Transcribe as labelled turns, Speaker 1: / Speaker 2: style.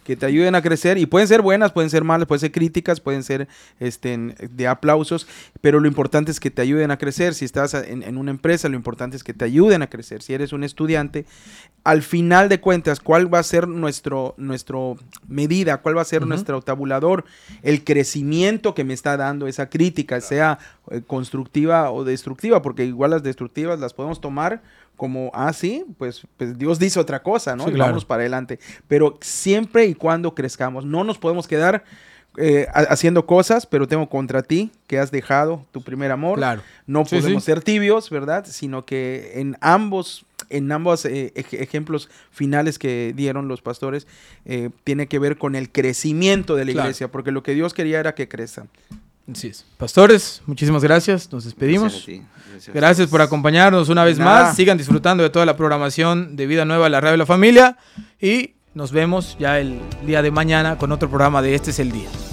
Speaker 1: que te ayuden a crecer, y pueden ser buenas, pueden ser malas, pueden ser críticas, pueden ser de aplausos, pero lo importante es que te ayuden a crecer. Si estás en una empresa, lo importante es que te ayuden a crecer. Si eres un estudiante, al final de cuentas, ¿cuál va a ser nuestro medida? ¿Cuál va a ser nuestro tabulador? El crecimiento que me está dando esa crítica, sea constructiva o destructiva, porque igual las destructivas las podemos tomar como, sí, pues Dios dice otra cosa, ¿no?
Speaker 2: Sí,
Speaker 1: y
Speaker 2: claro.
Speaker 1: Vamos para adelante. Pero siempre y cuando crezcamos, no nos podemos quedar haciendo cosas, pero tengo contra ti que has dejado tu primer amor.
Speaker 2: Claro.
Speaker 1: No
Speaker 2: Sí,
Speaker 1: podemos
Speaker 2: sí.
Speaker 1: ser tibios, ¿verdad? Sino que en ambos ejemplos finales que dieron los pastores, tiene que ver con el crecimiento de la iglesia, porque lo que Dios quería era que crezcan.
Speaker 2: Así es. Pastores, muchísimas gracias. Nos despedimos. Gracias por acompañarnos una vez más. Sigan disfrutando de toda la programación de Vida Nueva, la radio de la familia. Y nos vemos ya el día de mañana con otro programa de Este es el Día.